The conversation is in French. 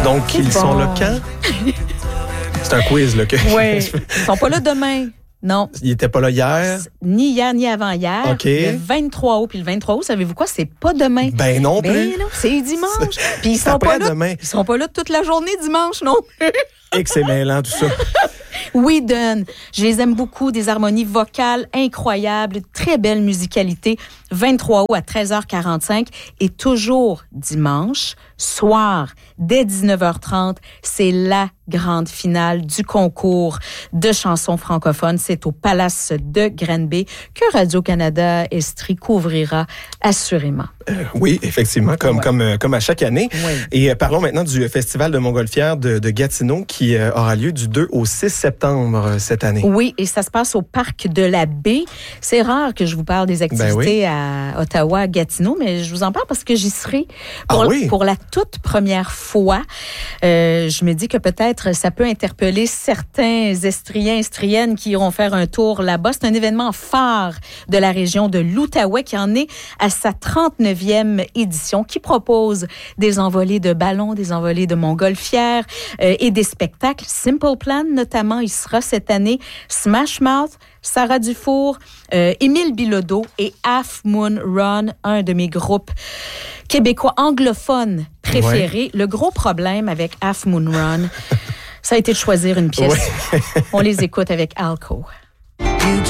Donc, C'est ils bon. sont là quand? C'est un quiz, là. Oui. Ils sont pas là demain. Non. Ils n'étaient pas là hier? Ni hier, ni avant-hier. OK. Le 23 août. Puis le 23 août, savez-vous quoi? C'est pas demain. Ben non plus. Ben non, c'est dimanche. Puis ils C'est sont pas là. après-demain. Ils seront pas là toute la journée dimanche non plus. Et que c'est mêlant, tout ça. Whedon, je les aime beaucoup, des harmonies vocales incroyables, très belle musicalité. 23 août à 13h45 et toujours dimanche, soir, dès 19h30, c'est la grande finale du concours de chansons francophones. C'est au Palace de Granby que Radio-Canada Estrie couvrira assurément. Oui, effectivement, comme à chaque année. Oui. Et parlons maintenant du Festival de Montgolfière de Gatineau qui aura lieu du 2 au 6 septembre cette année. Oui, et ça se passe au Parc de la Baie. C'est rare que je vous parle des activités à Ottawa, à Gatineau, mais je vous en parle parce que j'y serai pour la toute première fois. Je me dis que peut-être ça peut interpeller certains Estriens, Estriennes qui iront faire un tour là-bas. C'est un événement phare de la région de l'Outaouais qui en est à sa 39e édition, qui propose des envolées de ballons, des envolées de montgolfières et des spectacles. Simple Plan, notamment, il sera cette année. Smash Mouth, Sarah Dufour, Émile Bilodeau et Half Moon Run, un de mes groupes québécois anglophones préférés. Ouais. Le gros problème avec Half Moon Run, ça a été de choisir une pièce. Ouais. On les écoute avec Alco.